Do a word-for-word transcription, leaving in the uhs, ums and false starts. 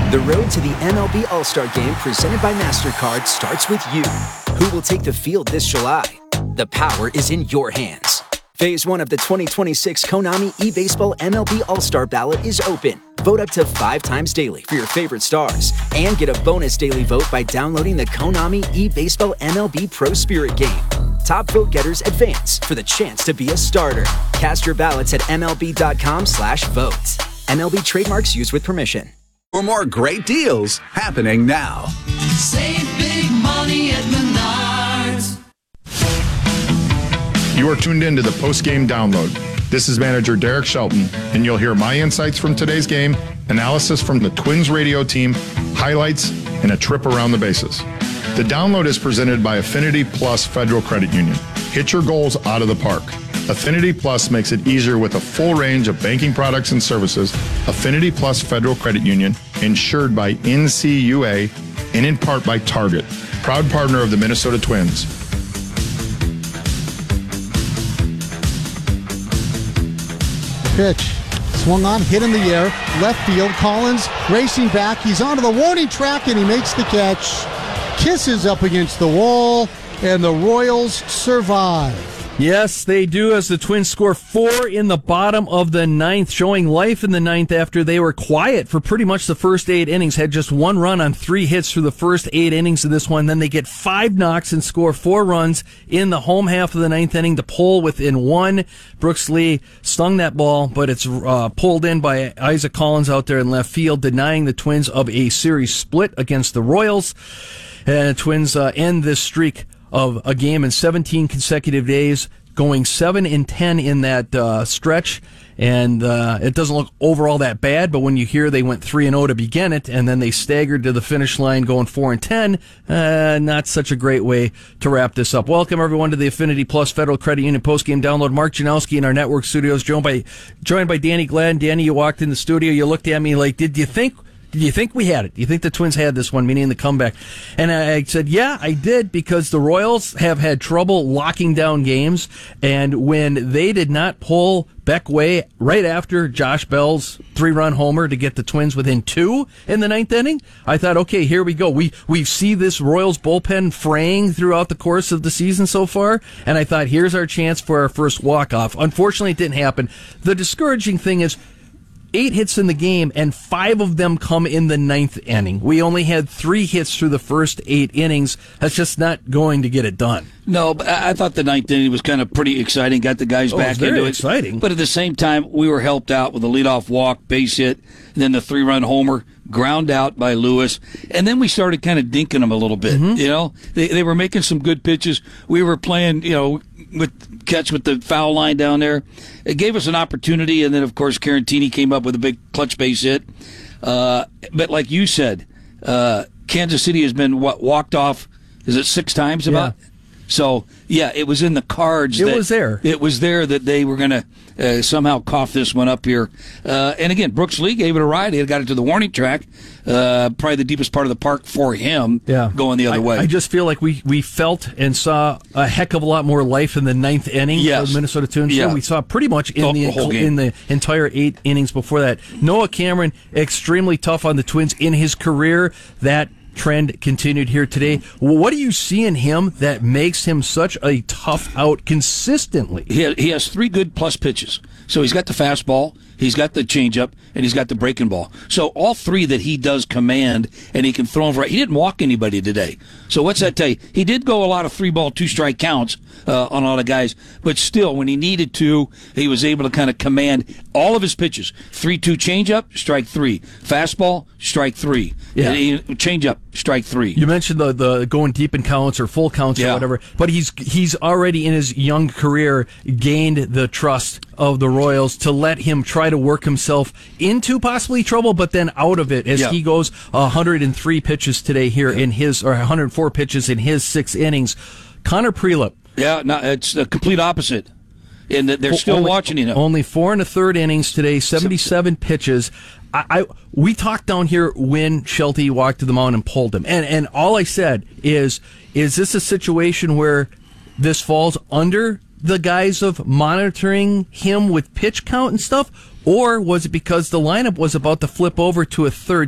The road to the M L B All-Star Game presented by MasterCard starts with you. Who will take the field this July? The power is in your hands. Phase one of the twenty twenty-six Konami eBaseball M L B All-Star ballot is open. Vote up to five times daily for your favorite stars and get a bonus daily vote by downloading the Konami eBaseball M L B Pro Spirit game. Top vote getters advance for the chance to be a starter. Cast your ballots at MLB.com slash vote. M L B trademarks used with permission. For more great deals happening now. Save big money at Menards. You are tuned in to the post-game download. This is manager Derek Shelton, and you'll hear my insights from today's game, analysis from the Twins radio team, highlights, and a trip around the bases. The download is presented by Affinity Plus Federal Credit Union. Hit your goals out of the park. Affinity Plus makes it easier with a full range of banking products and services. Affinity Plus Federal Credit Union, insured by N C U A and in part by Target, proud partner of the Minnesota Twins. Pitch. Swung on, hit in the air, left field. Collins racing back. He's onto the warning track, and he makes the catch. Kisses up against the wall, and the Royals survive. Yes, they do, as the Twins score four in the bottom of the ninth, showing life in the ninth after they were quiet for pretty much the first eight innings, had just one run on three hits through the first eight innings of this one. Then they get five knocks and score four runs in the home half of the ninth inning to pull within one. Brooks Lee stung that ball, but it's uh, pulled in by Isaac Collins out there in left field, denying the Twins of a series split against the Royals. And the Twins uh, end this streak of a game in seventeen consecutive days, going seven and ten in that uh, stretch. And uh, it doesn't look overall that bad, but when you hear they went three and oh to begin it, and then they staggered to the finish line going four and ten, uh, not such a great way to wrap this up. Welcome, everyone, to the Affinity Plus Federal Credit Union postgame download. Mark Janowski in our network studios, joined by, joined by Danny Gladden. Danny, you walked in the studio, you looked at me like, did you think... Did you think we had it? Do you think the Twins had this one, meaning the comeback? And I said, yeah, I did, because the Royals have had trouble locking down games, and when they did not pull Beck Way right after Josh Bell's three-run homer to get the Twins within two in the ninth inning, I thought, okay, here we go. We we see this Royals bullpen fraying throughout the course of the season so far, and I thought, here's our chance for our first walk-off. Unfortunately, it didn't happen. The discouraging thing is, eight hits in the game, and five of them come in the ninth inning. We only had three hits through the first eight innings. That's just not going to get it done. No, but I thought the ninth inning was kind of pretty exciting. Got the guys oh, back it was very into it. Exciting. But at the same time, we were helped out with a leadoff walk, base hit, and then the three-run homer, ground out by Lewis, and then we started kind of dinking them a little bit. Mm-hmm. You know, they they were making some good pitches. We were playing, you know, with catch with the foul line down there. It gave us an opportunity, and then of course Carantini came up with a big clutch base hit. Uh, but like you said, uh, Kansas City has been what, walked off. Is it six times about? Yeah. So, yeah, it was in the cards. It that, was there. It was there that they were going to uh, somehow cough this one up here. Uh, and again, Brooks Lee gave it a ride. He had got it to the warning track, uh, probably the deepest part of the park for him, yeah. going the other I, way. I just feel like we, we felt and saw a heck of a lot more life in the ninth inning yes. of the Minnesota Twins. Yeah. We saw pretty much in the, the whole game. in the entire eight innings before that. Noah Cameron, extremely tough on the Twins in his career. That trend continued here today. What do you see in him that makes him such a tough out consistently? He has, he has three good plus pitches. So he's got the fastball, he's got the changeup, and he's got the breaking ball. So all three that he does command, and he can throw them right. He didn't walk anybody today. So what's that tell you? He did go a lot of three ball, two strike counts uh, on a lot of guys, but still, when he needed to, he was able to kind of command all of his pitches. three two changeup, strike three. Fastball, strike three. Yeah. Changeup, strike three. You mentioned the, the going deep in counts or full counts yeah. or whatever, but he's he's already in his young career gained the trust of the Royals to let him try to work himself into possibly trouble, but then out of it as yeah. he goes one hundred three pitches today here yeah. in his, or one hundred four pitches in his six innings. Connor Prelip. Yeah, no, it's the complete opposite. And they're still only, watching him. Only four and a third innings today, seventy-seven pitches. I, I we talked down here when Shelty walked to the mound and pulled him, and and all I said is, is this a situation where this falls under the guise of monitoring him with pitch count and stuff, or was it because the lineup was about to flip over to a third